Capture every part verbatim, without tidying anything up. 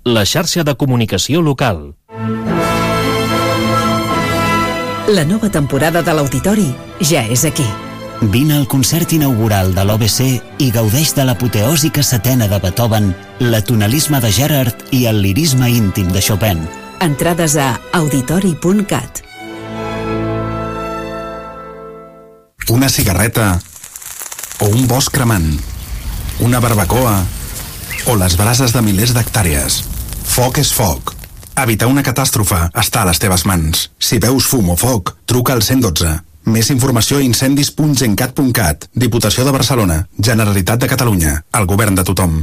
la xarxa de comunicació local. La nova temporada de l'Auditori ja és aquí. Vine al concert inaugural de l'O B C i gaudeix de l'apoteòsica setena de Beethoven, l'atonalisme de Gerard i el lirisme íntim de Chopin. Entrades a auditori punt cat. Una cigarreta o un bosc cremant, una barbacoa o les brases de milers d'hectàrees. Foc és foc. Evitar una catàstrofe està a les teves mans. Si veus fum o foc, truca al cent dotze. Més informació a incendis punt gencat punt cat. Diputació de Barcelona. Generalitat de Catalunya. El govern de tothom.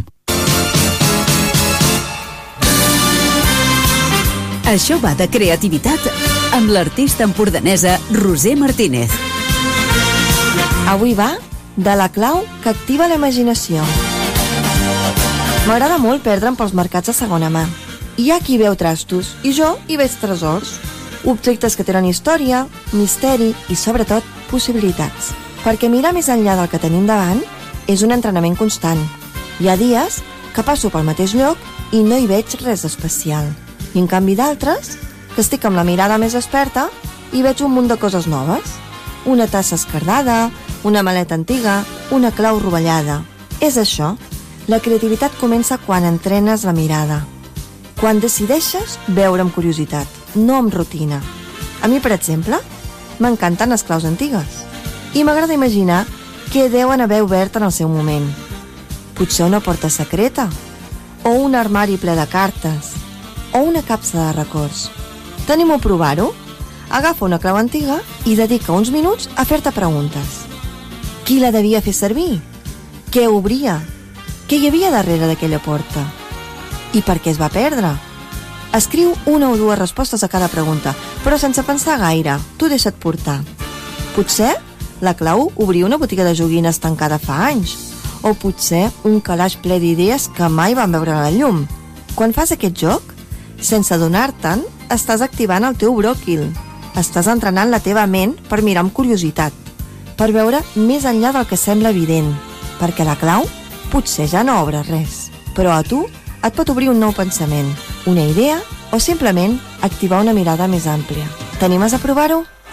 Això va de creativitat amb l'artista empordanesa Roser Martínez. Avui va de la clau que activa la imaginació. M'agrada molt perdre'm pels mercats de segona mà. Hi ha qui veu trastos i jo hi veig tresors. Objectes que tenen història, misteri i, sobretot, possibilitats. Perquè mirar més enllà del que tenim davant és un entrenament constant. Hi ha dies que passo pel mateix lloc i no hi veig res especial. I en canvi d'altres, que estic amb la mirada més experta i veig un munt de coses noves. Una tassa esquerdada, una maleta antiga, una clau rovellada. És això. La creativitat comença quan entrenes la mirada. Quan decideixes veure amb curiositat, no amb rutina. A mi, per exemple, m'encanten les claus antigues. I m'agrada imaginar què deuen haver obert en el seu moment. Potser una porta secreta, o un armari ple de cartes, o una capsa de records. Tenim-ho a provar-ho? Agafa una clau antiga i dedica uns minuts a fer-te preguntes. Qui la devia fer servir? Què obria? Què hi havia darrere d'aquella porta? I per què es va perdre? Escriu una o dues respostes a cada pregunta, però sense pensar gaire, tu deixa't portar. Potser la clau obria una botiga de joguines tancada fa anys, o potser un calaix ple d'idees que mai van veure la llum. Quan fas aquest joc, sense adonar-te'n, estàs activant el teu bròquil. Estàs entrenant la teva ment per mirar amb curiositat, per veure més enllà del que sembla evident, perquè la clau potser ja no obre res, però a tu et pot obrir un nou pensament, una idea o simplement activar una mirada més àmplia. T'animes a provar-ho?